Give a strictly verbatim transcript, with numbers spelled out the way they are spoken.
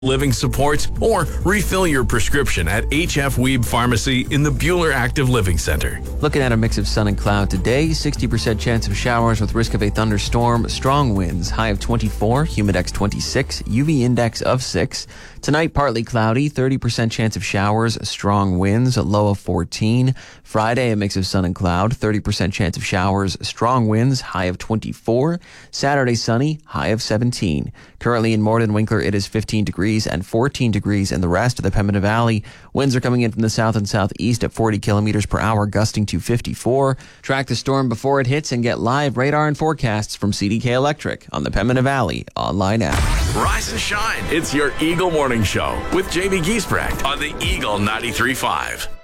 living support, or refill your prescription at H F Weeb Pharmacy in the Bueller Active Living Center. Looking at a mix of sun and cloud today, sixty percent chance of showers with risk of a thunderstorm, strong winds, high of twenty-four, humidex twenty-six, U V index of six. Tonight, partly cloudy, thirty percent chance of showers, strong winds, low of fourteen. Friday, a mix of sun and cloud, thirty percent chance of showers, strong winds, high of twenty-four. Saturday, sunny, high of seventeen. Currently in Morden Winkler, it is fifteen degrees and fourteen degrees in the rest of the Pembina Valley. Winds are coming in from the south and southeast at forty kilometers per hour, gusting to fifty-four. Track the storm before it hits and get live radar and forecasts from C D K Electric on the Pembina Valley online app. Rise and shine. It's your Eagle Morning Show with Jamie Giesbrecht on the Eagle ninety-three point five.